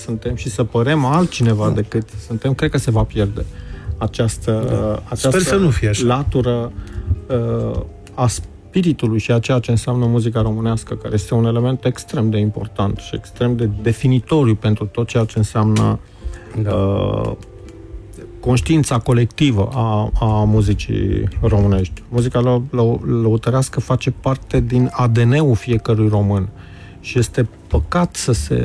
suntem și să părem altcineva decât suntem, cred că se va pierde această Sper să nu fie așa. latură a spiritului și a ceea ce înseamnă muzica românească, care este un element extrem de important și extrem de definitoriu pentru tot ceea ce înseamnă conștiința colectivă a muzicii românești. Muzica lăutărească face parte din ADN-ul fiecărui român și este păcat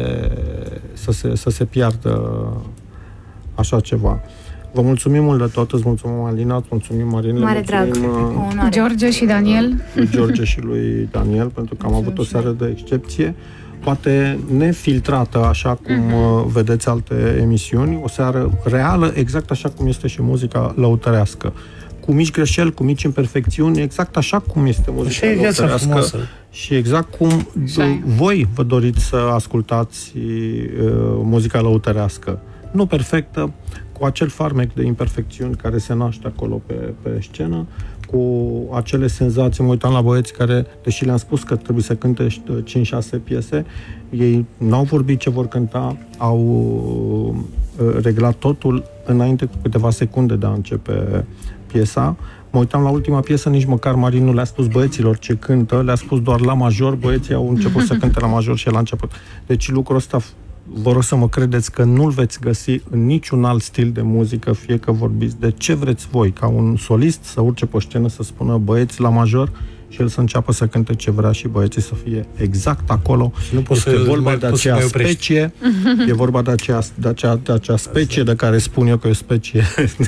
să se piardă așa ceva. Vă mulțumim mult de tot, îți mulțumim, Alina, îți mulțumim, Marin, mare drag. George și Daniel. George și lui Daniel, pentru că am avut o seară de excepție, poate nefiltrată, așa cum vedeți alte emisiuni, o seară reală, exact așa cum este și muzica lăutărească. Cu mici greșeli, cu mici imperfecțiuni, exact așa cum este muzica lăutărească. Și exact cum voi vă doriți să ascultați muzica lăutărească. Nu perfectă, cu acel farmec de imperfecțiuni care se naște acolo pe scenă, cu acele senzații. Mă uitam la băieți care, deși le-am spus că trebuie să cânte 5-6 piese, ei n-au vorbit ce vor cânta, au reglat totul înainte cu câteva secunde de a începe piesa. Mă uitam la ultima piesă, nici măcar Marin nu le-a spus băieților ce cântă, le-a spus doar la major, băieții au început să cânte la major și el a început. Deci lucrul ăsta, vă rog să mă credeți că nu-l veți găsi în niciun alt stil de muzică, fie că vorbiți de ce vreți voi, ca un solist să urce pe scenă să spună băieți la major și el să înceapă să cânte ce vrea și băieții să fie exact acolo. Este vorba de acea specie, e vorba de acea specie de care spun eu că e o specie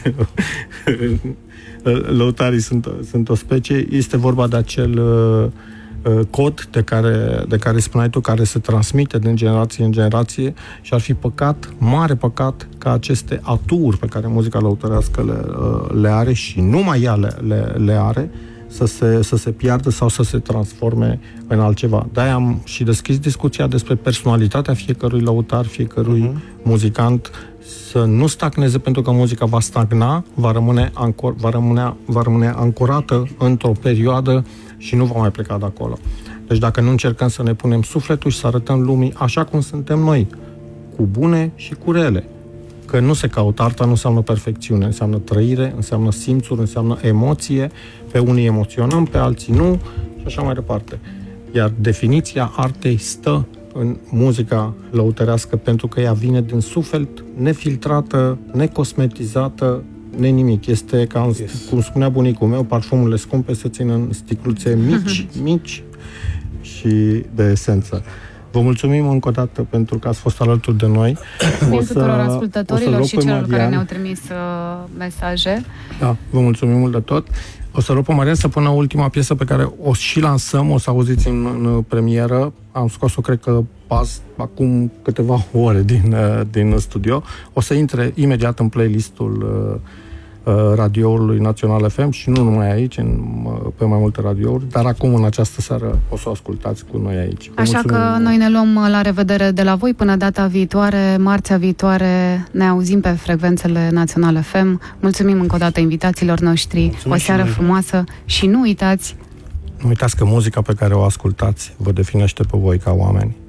lăutarii sunt o specie, este vorba de acel cod de care spuneai tu, care se transmite din generație în generație și ar fi păcat, mare păcat, ca aceste aturi pe care muzica lăutărească le are și numai ea le are, să se piardă sau să se transforme în altceva. De-aia am și deschis discuția despre personalitatea fiecărui lăutar, fiecărui muzicant, să nu stagneze, pentru că muzica va stagna, va rămâne ancorată într-o perioadă și nu va mai pleca de acolo. Deci dacă nu încercăm să ne punem sufletul și să arătăm lumii așa cum suntem noi, cu bune și cu rele, că nu se caută, arta nu înseamnă perfecțiune, înseamnă trăire, înseamnă simțuri, înseamnă emoție, pe unii emoționăm, pe alții nu, și așa mai departe. Iar definiția artei stă în muzica lăutărească, pentru că ea vine din suflet, nefiltrată, necosmetizată, nimic. Este ca, cum spunea bunicul meu, parfumurile scumpe se țin în sticluțe mici și de esență. Vă mulțumim încă o dată pentru că ați fost alături de noi. Mulțumim tuturor ascultătorilor și celor care ne-au trimis mesaje. Da, vă mulțumim mult de tot. O să rog pe Marian să pună ultima piesă pe care o și lansăm, o să auziți în premieră. Am scos-o, cred că, acum câteva ore din studio. O să intre imediat în playlistul radioului Național FM și nu numai aici, pe mai multe radiouri, dar acum, în această seară, o să o ascultați cu noi aici. Așa că noi ne luăm la revedere de la voi până data viitoare, marțea viitoare, ne auzim pe frecvențele Național FM. Mulțumim încă o dată invitațiilor noștri, mulțumim, o seară frumoasă și nu uitați că muzica pe care o ascultați vă definește pe voi ca oameni.